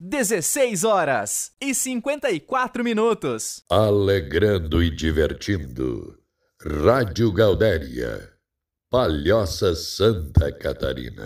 16h54. Alegrando e divertindo. Rádio Gaudéria, Palhoça, Santa Catarina.